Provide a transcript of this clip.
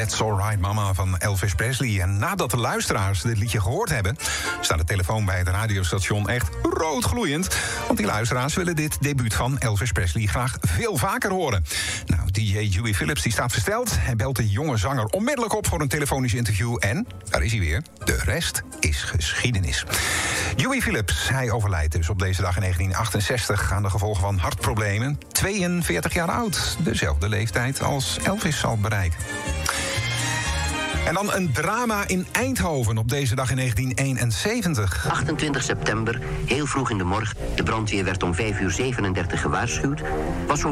That's Alright Mama van Elvis Presley. En nadat de luisteraars dit liedje gehoord hebben, staat de telefoon bij het radiostation echt roodgloeiend. Want die luisteraars willen dit debuut van Elvis Presley graag veel vaker horen. Nou, DJ Huey Phillips die staat versteld. Hij belt de jonge zanger onmiddellijk op voor een telefonisch interview. En, daar is hij weer, de rest is geschiedenis. Huey Phillips, hij overlijdt dus op deze dag in 1968... aan de gevolgen van hartproblemen. 42 jaar oud, dezelfde leeftijd als Elvis zal bereiken. En dan een drama in Eindhoven op deze dag in 1971. 28 september, heel vroeg in de morgen. De brandweer werd om 5:37 gewaarschuwd. Was